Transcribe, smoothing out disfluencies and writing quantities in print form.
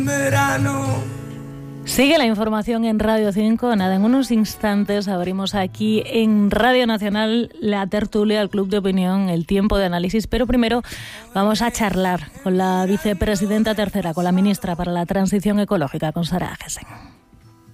Verano. Sigue la información en Radio 5. Nada, en unos instantes abrimos aquí en Radio Nacional la tertulia, el Club de Opinión, el tiempo de análisis. Pero primero vamos a charlar con la vicepresidenta tercera, con la ministra para la Transición Ecológica, con Sara Agesen.